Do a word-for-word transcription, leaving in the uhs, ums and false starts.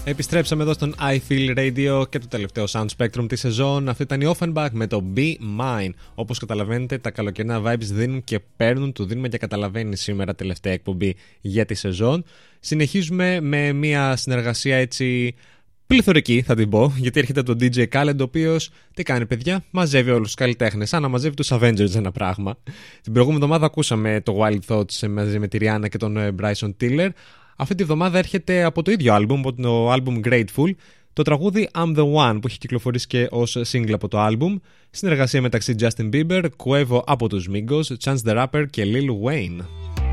Επιστρέψαμε εδώ στον I Feel Radio και το τελευταίο Sound Spectrum τη σεζόν. Αυτό ήταν η Offenbach με το Be Mine. Όπως καταλαβαίνετε, τα καλοκαιρινά vibes δίνουν και παίρνουν. Του δίνουμε και καταλαβαίνει σήμερα τελευταία εκπομπή για τη σεζόν. Συνεχίζουμε με μια συνεργασία έτσι πληθωρική, θα την πω, γιατί έρχεται από τον ντι τζέι Khaled, ο οποίος τι κάνει, παιδιά, μαζεύει όλους τους καλλιτέχνες, σαν να μαζεύει τους Avengers ένα πράγμα. Την προηγούμενη εβδομάδα ακούσαμε το Wild Thoughts μαζί με τη Rihanna και τον Bryson Tiller. Αυτή τη εβδομάδα έρχεται από το ίδιο άλμπουμ, από το άλμπουμ Grateful, το τραγούδι I'm The One, που έχει κυκλοφορήσει και ως single από το άλμπουμ, συνεργασία μεταξύ Justin Bieber, Quavo από τους Migos, Chance the Rapper και Lil Wayne.